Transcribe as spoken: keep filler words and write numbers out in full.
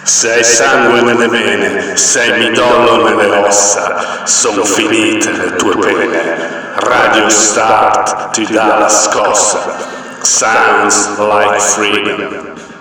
Sei sangue nelle vene, sei midollo nelle ossa, son finite le tue pene. Radio Start ti dà la scossa. Sounds like freedom.